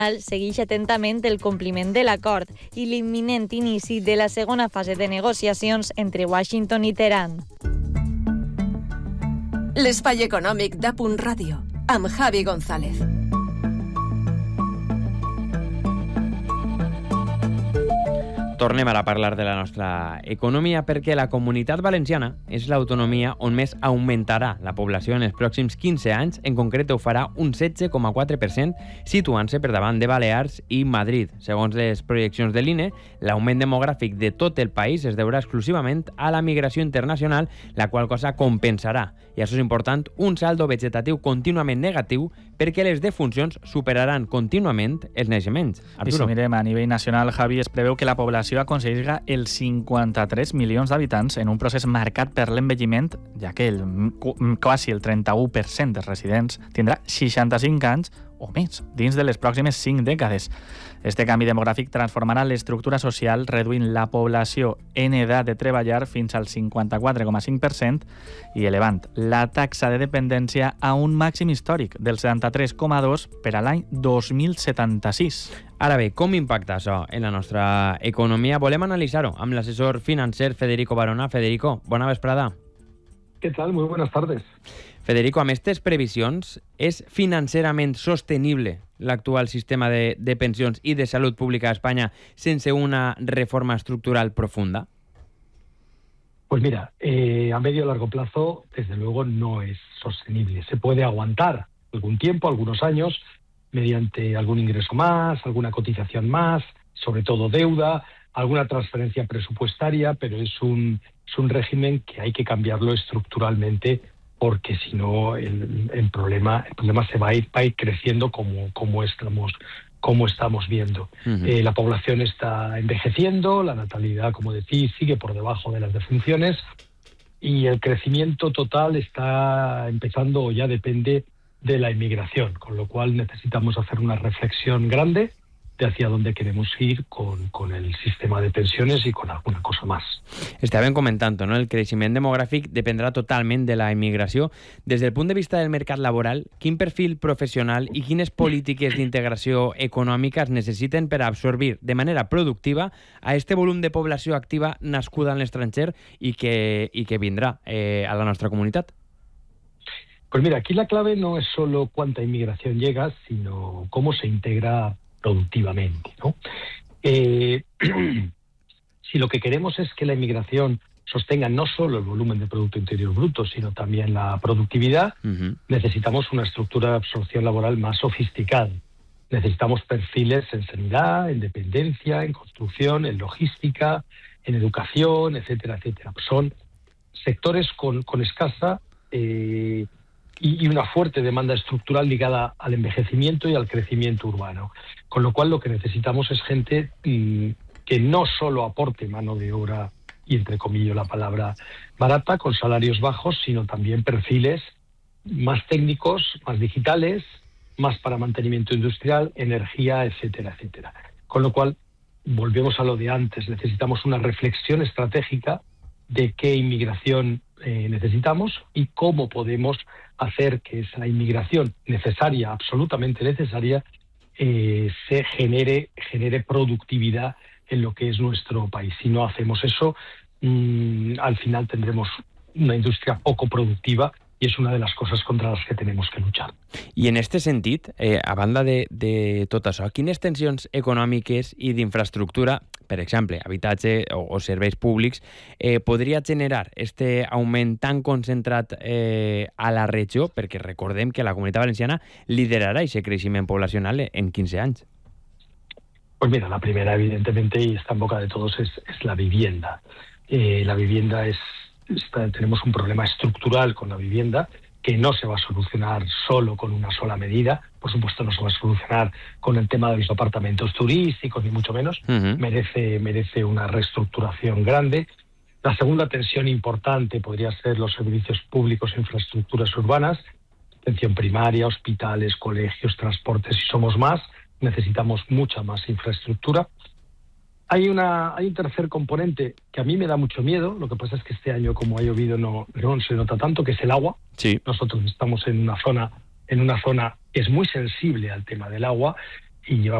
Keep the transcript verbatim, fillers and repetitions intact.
segueix atentament el compliment de l'acord i l'imminent inici de la segona fase de negociacions entre Washington i Teheran. L'espai econòmic d'A Punt Ràdio, amb Javi González. Tornem ara a parlar de la nostra economia perquè la Comunitat Valenciana és l'autonomia on més augmentarà la població en els pròxims quinze anys. En concret, ho farà un setze coma quatre per cent, situant-se per davant de Balears i Madrid. Segons les projeccions de l'I N E, l'augment demogràfic de tot el país es deurà exclusivament a la migració internacional, la qual cosa compensarà, i això és important, un saldo vegetatiu contínuament negatiu perquè les defuncions superaran contínuament els naixements. I si mirem a nivell nacional, Javi, es preveu que la població aconseguirà els cinquanta-tres milions d'habitants en un procés marcat per l'envelliment, ja que el, quasi el trenta-u per cent dels residents tindrà seixanta-cinc anys o més dins de les pròximes cinc dècades. Este canvi demogràfic transformarà l'estructura social, reduint la població en edat de treballar fins al cinquanta-quatre coma cinc per cent i elevant la taxa de dependència a un màxim històric del setanta-tres coma dos per a l'any dos mil setanta-sis. Ara bé, com impacta això en la nostra economia? Volem analitzar-ho amb l'assessor financer Federico Barona. Federico, bona vesprada. ¿Qué tal? Muy buenas tardes. Federico, amb aquestes previsions, és financerament sostenible l'actual sistema de, de pensions i de salut pública a Espanya sense una reforma estructural profunda? Pues mira, eh, a medio y largo plazo, desde luego, no es sostenible. Se puede aguantar algún tiempo, algunos años, mediante algún ingreso más, alguna cotización más, sobre todo deuda, alguna transferencia presupuestaria, pero es un, es un régimen que hay que cambiarlo estructuralmente, porque si no el, el, problema, el problema se va a ir, va a ir creciendo como, como, estamos, como estamos viendo. Uh-huh. Eh, la población está envejeciendo, la natalidad, como decís, sigue por debajo de las defunciones y el crecimiento total está empezando o ya depende de la inmigración, con lo cual necesitamos hacer una reflexión grande de hacia dónde queremos ir con, con el sistema de pensiones y con alguna cosa más. Estàvem comentant, no? El creixement demogràfic dependrà totalment de la immigració. Des del punt de vista del mercat laboral, quin perfil professional i quines polítiques d'integració econòmica es necessiten per a absorbir de manera productiva a este volum de població activa nascuda en l'estranger i que, i que vindrà eh, a la nostra comunitat? Pues mira, aquí la clave no es solo cuánta inmigración llega, sino cómo se integra productivamente, ¿no? Eh, si lo que queremos es que la inmigración sostenga no solo el volumen de Producto Interior Bruto, sino también la productividad, uh-huh. necesitamos una estructura de absorción laboral más sofisticada. Necesitamos perfiles en sanidad, en dependencia, en construcción, en logística, en educación, etcétera, etcétera. Son sectores con, con escasa eh, y una fuerte demanda estructural ligada al envejecimiento y al crecimiento urbano. Con lo cual lo que necesitamos es gente mmm, que no solo aporte mano de obra, y entre comillas la palabra barata, con salarios bajos, sino también perfiles más técnicos, más digitales, más para mantenimiento industrial, energía, etcétera, etcétera. Con lo cual, volvemos a lo de antes, necesitamos una reflexión estratégica de qué inmigración eh, necesitamos y cómo podemos hacer que esa inmigración necesaria, absolutamente necesaria, eh, se genere, genere productividad en lo que es nuestro país. Si no hacemos eso, mmm, al final tendremos una indústria poco productiva i és una de les coses contra les que tenemos que luchar. I en aquest sentit, eh, a banda de, de tot això, quines tensions econòmiques i d'infraestructura, per exemple, habitatge o, o serveis públics, eh, podria generar este augment tan concentrat eh, a la regió? Perquè recordem que la Comunitat Valenciana liderarà aquest creixement poblacional en quinze anys. Pues mira, la primera, evidentemente, y está en boca de todos, es, es la vivienda. Eh, la vivienda es tenemos un problema estructural con la vivienda que no se va a solucionar solo con una sola medida. Por supuesto, no se va a solucionar con el tema de los apartamentos turísticos, ni mucho menos. Uh-huh. Merece, merece una reestructuración grande. La segunda tensión importante podría ser los servicios públicos e infraestructuras urbanas, atención primaria, hospitales, colegios, transportes. Si somos más, necesitamos mucha más infraestructura. Hay, una, hay un tercer componente que a mí me da mucho miedo, lo que pasa es que este año, como ha llovido, no, no se nota tanto, que es el agua. Sí. Nosotros estamos en una zona, en una zona que es muy sensible al tema del agua y llevamos